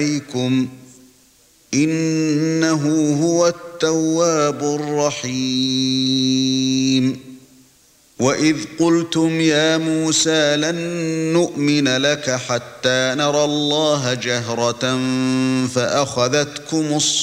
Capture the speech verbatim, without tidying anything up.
عليكم إنه هو التواب الرحيم وإذ قلتم يا موسى لن نؤمن لك حتى نرى الله جهرة فأخذتكم الصيحة